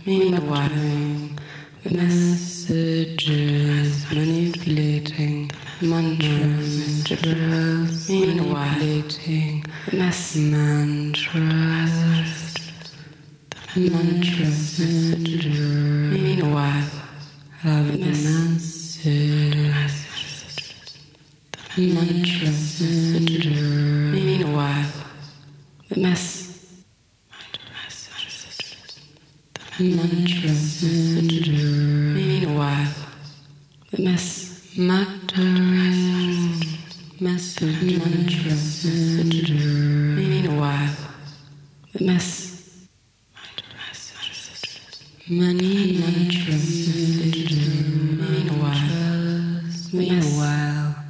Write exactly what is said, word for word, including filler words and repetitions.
meanwhile, the messages manipulating mantras, mantras manipulating mess mantras, mantras, meanwhile, have the message, mantras, meanwhile, the mess. Mantras, meanwhile, the mess muttering message mantras,